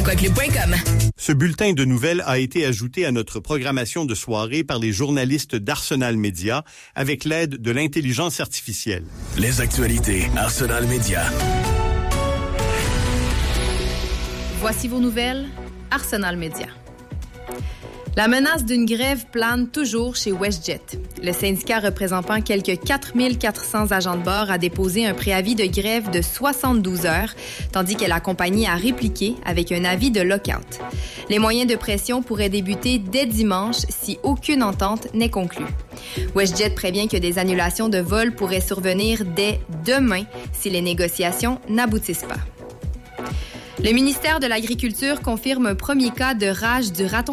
aquaclub.com. Ce bulletin de nouvelles a été ajouté à notre programmation de soirée par les journalistes d'Arsenal Média avec l'aide de l'intelligence artificielle. Les actualités Arsenal Média. Voici vos nouvelles, Arsenal Média. La menace d'une grève plane toujours chez WestJet. Le syndicat représentant quelques 4400 agents de bord a déposé un préavis de grève de 72 heures, tandis que la compagnie a répliqué avec un avis de lock-out. Les moyens de pression pourraient débuter dès dimanche si aucune entente n'est conclue. WestJet prévient que des annulations de vols pourraient survenir dès demain si les négociations n'aboutissent pas. Le ministère de l'Agriculture confirme un premier cas de rage du raton